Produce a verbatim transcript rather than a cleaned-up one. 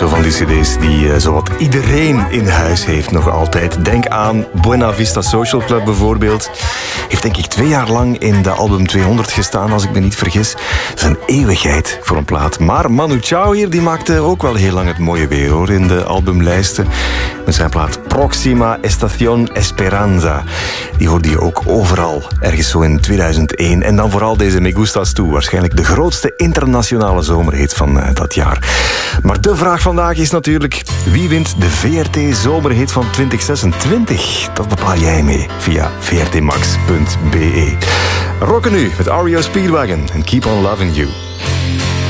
Zo van die cd's die uh, zowat iedereen in huis heeft nog altijd. Denk aan Buena Vista Social Club bijvoorbeeld. Heeft denk ik twee jaar lang in de album tweehonderd gestaan, als ik me niet vergis. Dat is een eeuwigheid voor een plaat. Maar Manu Chao hier, die maakte ook wel heel lang het mooie weer, hoor, in de albumlijsten. Met zijn plaat Proxima Estación Esperanza. Die hoorde je ook overal, ergens zo in tweeduizend één. En dan vooral deze Me Gustas Tú, waarschijnlijk de grootste internationale zomerhit van uh, dat jaar. Maar de vraag vandaag is natuurlijk, wie wint de V R T Zomerhit van twintig zesentwintig? Dat bepaal jij mee via v r t max punt b e. Rocken nu met R E O Speedwagon en Keep on Loving You.